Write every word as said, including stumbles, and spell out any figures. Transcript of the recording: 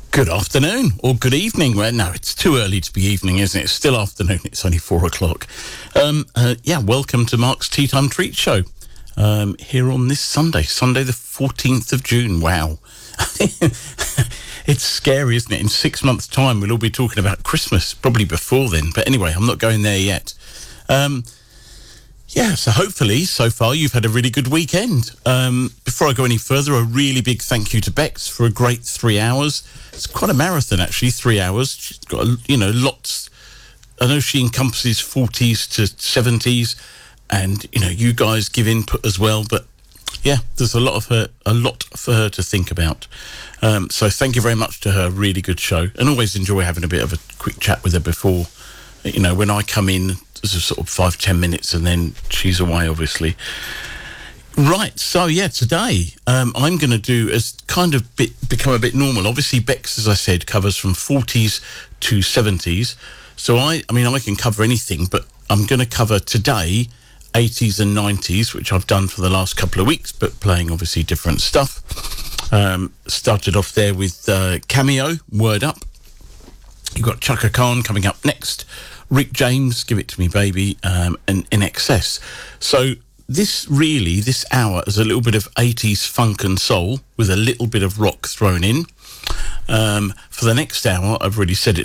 Good afternoon, or good evening. Well, no, it's too early to be evening, isn't it? It's still afternoon. It's only four o'clock. Um, uh, yeah, welcome to Mark's Tea Time Treat Show. Um, here on this Sunday, Sunday the fourteenth of June. Wow. It's scary, isn't it? In six months' time, we'll all be talking about Christmas, probably before then. But anyway, I'm not going there yet. Um, yeah, so hopefully, so far, you've had a really good weekend. Um, before I go any further, a really big thank you to Bex for a great three hours. It's quite a marathon, actually, three hours. She's got, a, you know, lots. I know she encompasses forties to seventies, and, you know, you guys give input as well, but yeah, there's a lot of her, a lot for her to think about. Um, so thank you very much to her. Really good show, and always enjoy having a bit of a quick chat with her before. You know, when I come in, there's a sort of five ten minutes, and then she's away, obviously. Right. So yeah, today um, I'm going to do as kind of bit become a bit normal. Obviously, Bex, as I said, covers from forties to seventies. So I, I mean, I can cover anything, but I'm going to cover today eighties and nineties, which I've done for the last couple of weeks, but playing obviously different stuff. Um, started off there with uh, Cameo, Word Up. You've got Chaka Khan coming up next. Rick James, Give It To Me Baby, um, and In Excess. So this really, this hour is a little bit of eighties funk and soul with a little bit of rock thrown in. Um, for the next hour, I've already said it,